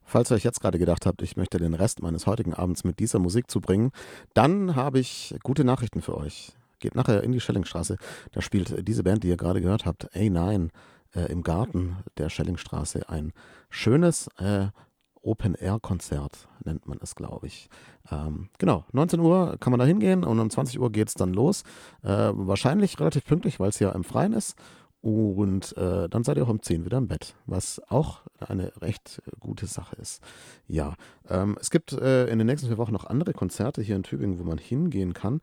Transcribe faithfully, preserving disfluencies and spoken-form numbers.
Falls ihr euch jetzt gerade gedacht habt, ich möchte den Rest meines heutigen Abends mit dieser Musik zubringen, dann habe ich gute Nachrichten für euch. Geht nachher in die Schellingstraße. Da spielt diese Band, die ihr gerade gehört habt, A neun, äh, im Garten der Schellingstraße. Ein schönes äh, Open-Air-Konzert nennt man es, glaube ich. Ähm, genau, neunzehn Uhr kann man da hingehen und um zwanzig Uhr geht es dann los. Äh, wahrscheinlich relativ pünktlich, weil es ja im Freien ist. Und äh, dann seid ihr auch um zehn wieder im Bett, was auch eine recht gute Sache ist. Ja, ähm, es gibt äh, in den nächsten vier Wochen noch andere Konzerte hier in Tübingen, wo man hingehen kann.